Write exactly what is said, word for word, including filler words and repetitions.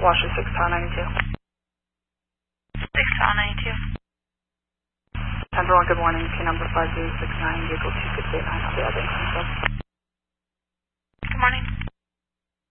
Washer six Tower ninety-two. six Tower ninety-two. Temper one, good morning. P number five zero six nine, vehicle two six eight nine on the other.